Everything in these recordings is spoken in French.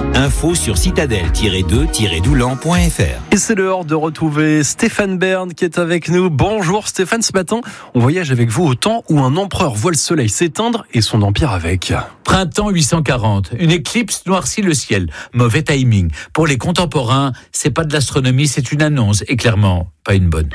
Info sur citadelle-2-doulan.fr. Et c'est l'heure de retrouver Stéphane Bern qui est avec nous. Bonjour Stéphane, ce matin, on voyage avec vous au temps où un empereur voit le soleil s'éteindre et son empire avec. Printemps 840, une éclipse noircit le ciel. Mauvais timing. Pour les contemporains, c'est pas de l'astronomie, c'est une annonce. Et clairement, pas une bonne.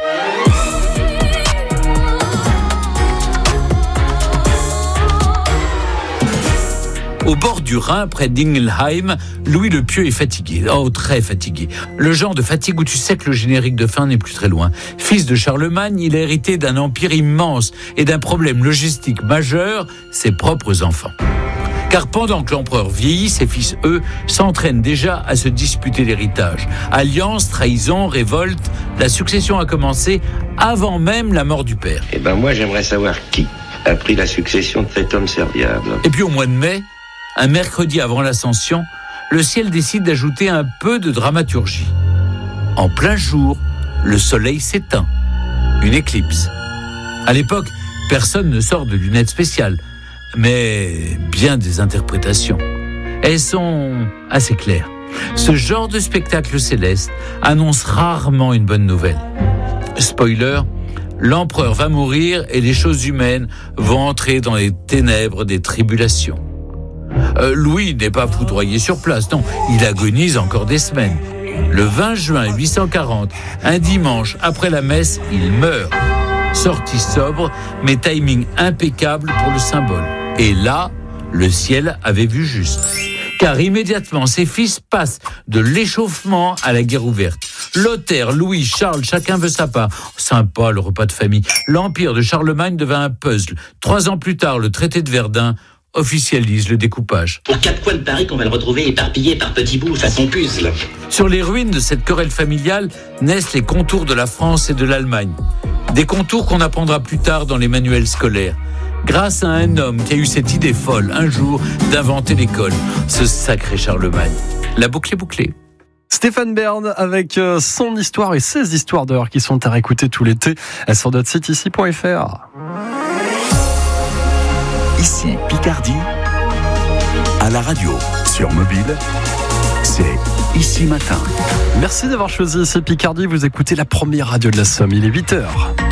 Au bord du Rhin, près d'Ingelheim, Louis le Pieux est fatigué. Oh, très fatigué. Le genre de fatigue où tu sais que le générique de fin n'est plus très loin. Fils de Charlemagne, il a hérité d'un empire immense et d'un problème logistique majeur, ses propres enfants. Car pendant que l'empereur vieillit, ses fils, eux, s'entraînent déjà à se disputer l'héritage. Alliance, trahison, révolte, la succession a commencé avant même la mort du père. Moi, j'aimerais savoir qui a pris la succession de cet homme serviable. Et puis au mois de mai, un mercredi avant l'Ascension, le ciel décide d'ajouter un peu de dramaturgie. En plein jour, le soleil s'éteint. Une éclipse. À l'époque, personne ne sort de lunettes spéciales, mais bien des interprétations. Elles sont assez claires. Ce genre de spectacle céleste annonce rarement une bonne nouvelle. Spoiler, l'empereur va mourir et les choses humaines vont entrer dans les ténèbres des tribulations. Louis n'est pas foudroyé sur place, non, il agonise encore des semaines. Le 20 juin 840, un dimanche après la messe, il meurt. Sortie sobre, mais timing impeccable pour le symbole. Et là, le ciel avait vu juste. Car immédiatement, ses fils passent de l'échauffement à la guerre ouverte. Lothaire, Louis, Charles, chacun veut sa part. Sympa, le repas de famille. L'empire de Charlemagne devint un puzzle. 3 ans plus tard, le traité de Verdun officialise le découpage. Aux 4 coins de Paris qu'on va le retrouver éparpillé par petits bouts, façon puzzle. Sur les ruines de cette querelle familiale naissent les contours de la France et de l'Allemagne. Des contours qu'on apprendra plus tard dans les manuels scolaires. Grâce à un homme qui a eu cette idée folle, un jour, d'inventer l'école. Ce sacré Charlemagne. La boucle est bouclée. Stéphane Bern avec son histoire et ses histoires d'heures qui sont à réécouter tout l'été sur notre site ici.fr. Ici Picardie, à la radio, sur mobile, c'est Ici Matin. Merci d'avoir choisi ici Picardie, vous écoutez la première radio de la Somme, il est 8h.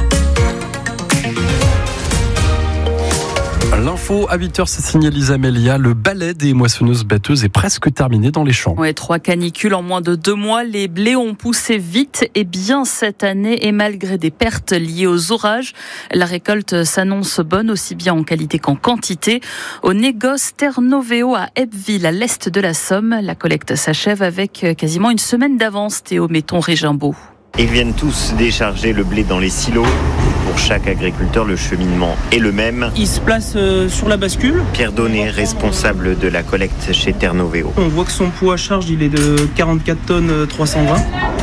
L'info à 8h, c'est signé Lisa Melia. Le balai des moissonneuses-batteuses est presque terminé dans les champs. Ouais, 3 canicules en moins de 2 mois. Les blés ont poussé vite et bien cette année. Et malgré des pertes liées aux orages, la récolte s'annonce bonne aussi bien en qualité qu'en quantité. Au négoce Terre-Novéo à Ebbville, à l'est de la Somme, la collecte s'achève avec quasiment une semaine d'avance. Théo Metton-Régimbaud. Ils viennent tous décharger le blé dans les silos. Pour chaque agriculteur, le cheminement est le même. Il se place sur la bascule. Pierre Donnet, responsable de la collecte chez Terre-Novéo. On voit que son poids à charge, il est de 44 tonnes 320.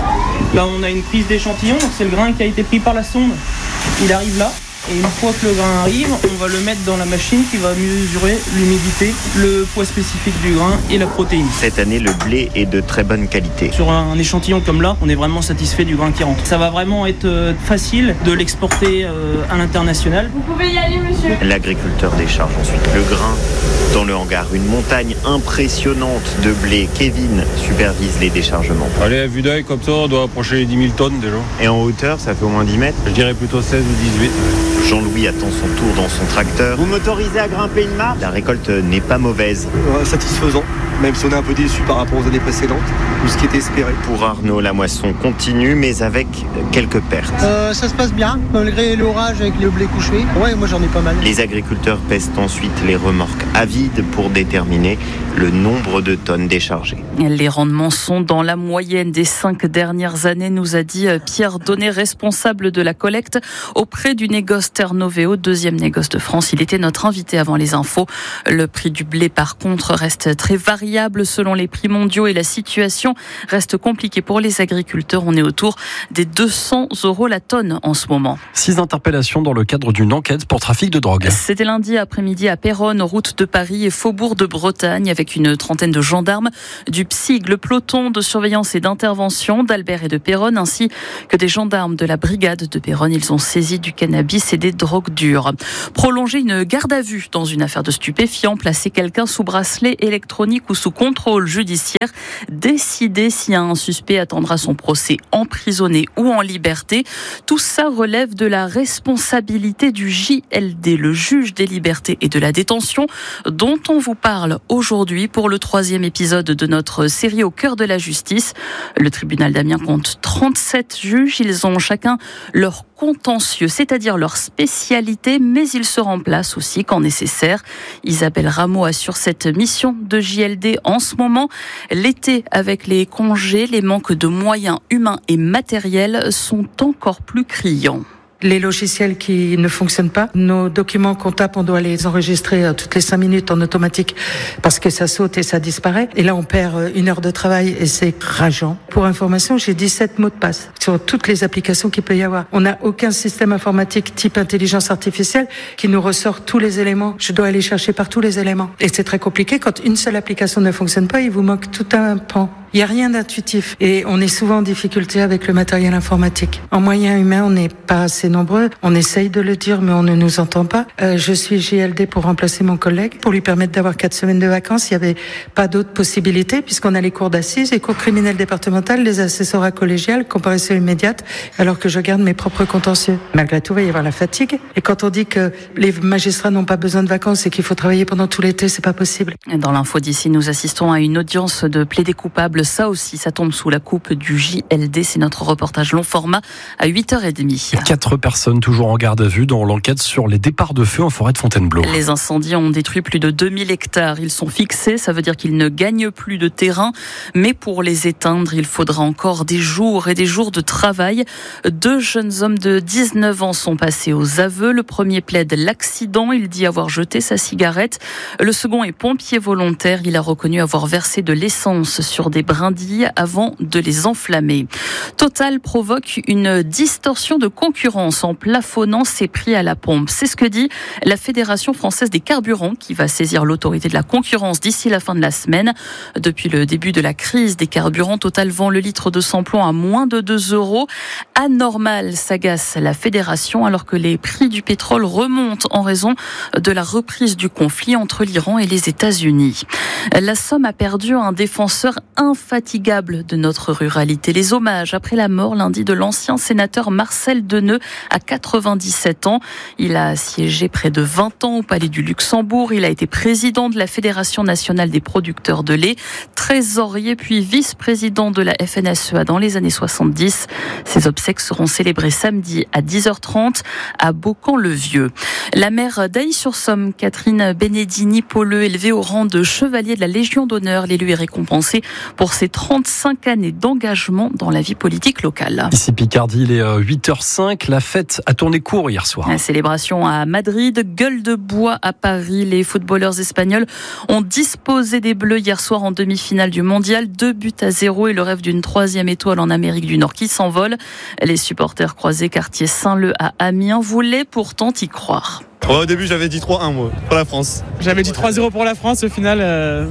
Là, on a une prise d'échantillon, donc c'est le grain qui a été pris par la sonde. Il arrive là. Et une fois que le grain arrive, on va le mettre dans la machine qui va mesurer l'humidité, le poids spécifique du grain et la protéine. Cette année, le blé est de très bonne qualité. Sur un échantillon comme là, on est vraiment satisfait du grain qui rentre. Ça va vraiment être facile de l'exporter à l'international. Vous pouvez y aller, monsieur. L'agriculteur décharge ensuite le grain dans le hangar. Une montagne impressionnante de blé. Kevin supervise les déchargements. Allez, à vue d'œil, comme ça, on doit approcher les 10 000 tonnes déjà. Et en hauteur, ça fait au moins 10 mètres. Je dirais plutôt 16 ou 18. Jean-Louis attend son tour dans son tracteur. Vous m'autorisez à grimper une marche ? La récolte n'est pas mauvaise. Satisfaisant, même si on est un peu déçu par rapport aux années précédentes, ou ce qui était espéré. Pour Arnaud, la moisson continue, mais avec quelques pertes. Ça se passe bien, malgré l'orage avec le blé couché. Ouais, moi j'en ai pas mal. Les agriculteurs pèsent ensuite les remorques à vide pour déterminer le nombre de tonnes déchargées. Les rendements sont dans la moyenne des 5 dernières années, nous a dit Pierre Donnet, responsable de la collecte auprès du négoce Terre-Novéo, 2e négoce de France. Il était notre invité avant les infos. Le prix du blé, par contre, reste très variable selon les prix mondiaux et la situation reste compliquée pour les agriculteurs. On est autour des 200 € la tonne en ce moment. 6 interpellations dans le cadre d'une enquête pour trafic de drogue. C'était lundi après-midi à Péronne, route de Paris et Faubourg de Bretagne, avec une trentaine de gendarmes du PSIG, le peloton de surveillance et d'intervention d'Albert et de Péronne, ainsi que des gendarmes de la brigade de Péronne. Ils ont saisi du cannabis et posséder de drogue dure. Prolonger une garde à vue dans une affaire de stupéfiants, placer quelqu'un sous bracelet électronique ou sous contrôle judiciaire, décider si un suspect attendra son procès emprisonné ou en liberté. Tout ça relève de la responsabilité du JLD, le juge des libertés et de la détention, dont on vous parle aujourd'hui pour le 3e épisode de notre série Au cœur de la justice. Le tribunal d'Amiens compte 37 juges. Ils ont chacun leur contentieux, c'est-à-dire leur spécialité, mais ils se remplacent aussi quand nécessaire. Isabelle Rameau assure cette mission de JLD en ce moment. L'été, avec les congés, les manques de moyens humains et matériels sont encore plus criants. Les logiciels qui ne fonctionnent pas, nos documents comptables, on doit les enregistrer toutes les 5 minutes en automatique parce que ça saute et ça disparaît. Et là, on perd 1 heure de travail et c'est rageant. Pour information, j'ai 17 mots de passe sur toutes les applications qu'il peut y avoir. On n'a aucun système informatique type intelligence artificielle qui nous ressort tous les éléments. Je dois aller chercher par tous les éléments. Et c'est très compliqué. Quand une seule application ne fonctionne pas, il vous manque tout un pan. Il n'y a rien d'intuitif et on est souvent en difficulté avec le matériel informatique. En moyens humains, on n'est pas assez nombreux. On essaye de le dire, mais on ne nous entend pas. Je suis JLD pour remplacer mon collègue, pour lui permettre d'avoir 4 semaines de vacances. Il n'y avait pas d'autre possibilité puisqu'on a les cours d'assises, les cours criminels départementales, les assessorats collégiales, comparution immédiate, alors que je garde mes propres contentieux. Malgré tout, il va y avoir la fatigue. Et quand on dit que les magistrats n'ont pas besoin de vacances et qu'il faut travailler pendant tout l'été, c'est pas possible. Dans l'info d'ici, nous assistons à une audience de plaidés coupables. Ça aussi, ça tombe sous la coupe du JLD. C'est notre reportage long format à 8h30. 4 personnes toujours en garde à vue dans l'enquête sur les départs de feu en forêt de Fontainebleau. Les incendies ont détruit plus de 2000 hectares. Ils sont fixés, ça veut dire qu'ils ne gagnent plus de terrain. Mais pour les éteindre, il faudra encore des jours et des jours de travail. 2 jeunes hommes de 19 ans sont passés aux aveux. Le premier plaide l'accident. Il dit avoir jeté sa cigarette. Le second est pompier volontaire. Il a reconnu avoir versé de l'essence sur des brindilles avant de les enflammer. Total provoque une distorsion de concurrence en plafonnant ses prix à la pompe. C'est ce que dit la Fédération française des carburants qui va saisir l'autorité de la concurrence d'ici la fin de la semaine. Depuis le début de la crise des carburants, Total vend le litre de sans-plomb à moins de 2 €. Anormal, s'agace la Fédération alors que les prix du pétrole remontent en raison de la reprise du conflit entre l'Iran et les États-Unis. La Somme a perdu un défenseur infatigable de notre ruralité. Les hommages après la mort lundi de l'ancien sénateur Marcel Deneux à 97 ans. Il a siégé près de 20 ans au Palais du Luxembourg. Il a été président de la Fédération nationale des producteurs de lait, trésorier puis vice-président de la FNSEA dans les années 70. Ses obsèques seront célébrées samedi à 10h30 à Beaucamp-le-Vieux. La maire d'Ailly-sur-Somme, Catherine Benedini-Pauleux, élevée au rang de chevalier de la Légion d'honneur, l'élu est récompensé pour ses 35 années d'engagement dans la vie politique locale. Ici Picardie, il est 8h05. La fête a tourné court hier soir. La célébration à Madrid, gueule de bois à Paris. Les footballeurs espagnols ont disposé des Bleus hier soir en demi-finale du mondial. 2-0 et le rêve d'une 3e étoile en Amérique du Nord qui s'envole. Les supporters croisés quartier Saint-Leu à Amiens voulaient pourtant y croire. Ouais, au début, j'avais dit 3-1 moi, pour la France. J'avais dit 3-0 pour la France, au final,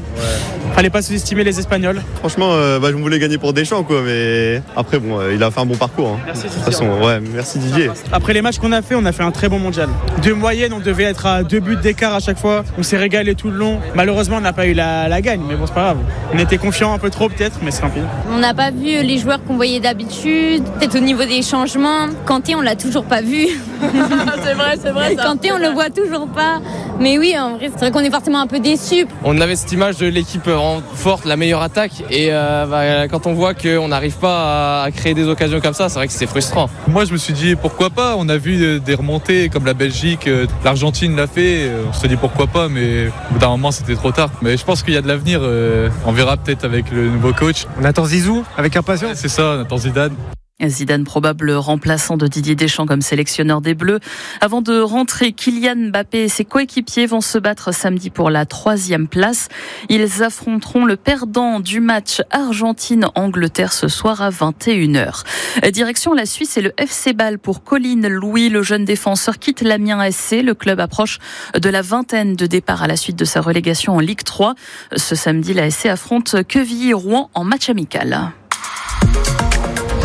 fallait pas sous-estimer les Espagnols. Franchement, je voulais gagner pour Deschamps, quoi, mais après, bon, il a fait un bon parcours. Hein. Merci Didier. De toute façon, ouais, merci Didier. Après les matchs qu'on a fait, on a fait un très bon mondial. De moyenne, on devait être à 2 buts d'écart à chaque fois. On s'est régalé tout le long. Malheureusement, on n'a pas eu la gagne, mais bon, c'est pas grave. On était confiants un peu trop, peut-être, mais c'est tant pis. On n'a pas vu les joueurs qu'on voyait d'habitude. Peut-être au niveau des changements. Kanté, on l'a toujours pas vu. c'est vrai. Kanté, on le voit toujours pas. Mais oui, en vrai, c'est vrai qu'on est forcément un peu déçus. On avait cette image de l'équipe forte, la meilleure attaque. Et quand on voit qu'on n'arrive pas à créer des occasions comme ça, c'est vrai que c'est frustrant. Moi, je me suis dit pourquoi pas. On a vu des remontées comme la Belgique, l'Argentine l'a fait. On se dit pourquoi pas, mais au bout d'un moment, c'était trop tard. Mais je pense qu'il y a de l'avenir. On verra peut-être avec le nouveau coach. On attend Zizou avec impatience. C'est ça, on attend Zidane. Zidane, probable remplaçant de Didier Deschamps comme sélectionneur des Bleus. Avant de rentrer, Kylian Mbappé et ses coéquipiers vont se battre samedi pour la 3e place. Ils affronteront le perdant du match Argentine-Angleterre ce soir à 21h. Direction la Suisse et le FC Bâle pour Colin Louis. Le jeune défenseur quitte l'Amiens SC. Le club approche de la 20aine de départs à la suite de sa relégation en Ligue 3. Ce samedi, la SC affronte Quevilly-Rouen en match amical.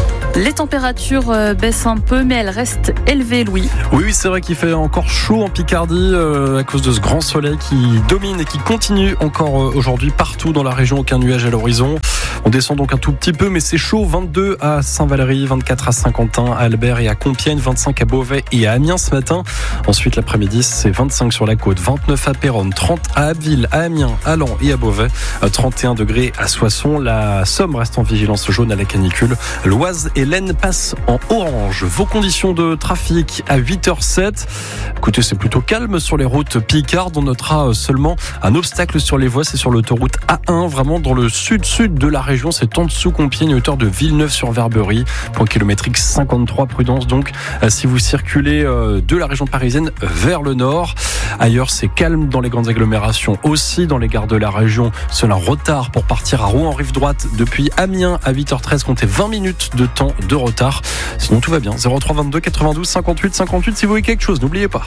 Les températures baissent un peu, mais elles restent élevées, Louis. Oui, c'est vrai qu'il fait encore chaud en Picardie à cause de ce grand soleil qui domine et qui continue encore aujourd'hui partout dans la région. Aucun nuage à l'horizon. On descend donc un tout petit peu, mais c'est chaud. 22 à Saint-Valery, 24 à Saint-Quentin, à Albert et à Compiègne, 25 à Beauvais et à Amiens ce matin. Ensuite, l'après-midi, c'est 25 sur la côte, 29 à Péronne, 30 à Abbeville, à Amiens, à Laon et à Beauvais, 31 degrés à Soissons. La Somme reste en vigilance jaune à la canicule. L'Oise et l'Aisne passent en orange. Vos conditions de trafic à 8h07. Écoutez, c'est plutôt calme sur les routes picardes. On notera seulement un obstacle sur les voies, c'est sur l'autoroute A1, vraiment dans le sud-sud de la région. C'est en dessous Compiègne, hauteur de Villeneuve-sur-Verberie. Point kilométrique 53, prudence donc si vous circulez de la région parisienne vers le nord. Ailleurs, c'est calme dans les grandes agglomérations aussi. Dans les gares de la région, c'est un retard pour partir à Rouen en rive droite depuis Amiens à 8h13. Comptez 20 minutes de temps de retard. Sinon, tout va bien. 03 22 92 58 58. Si vous voyez quelque chose, n'oubliez pas.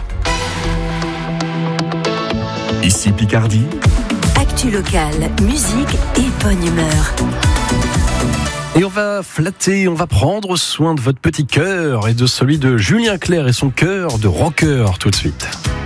Ici Picardie. Actu locale, musique et bonne humeur. Et on va flatter, on va prendre soin de votre petit cœur et de celui de Julien Clerc et son cœur de rocker tout de suite.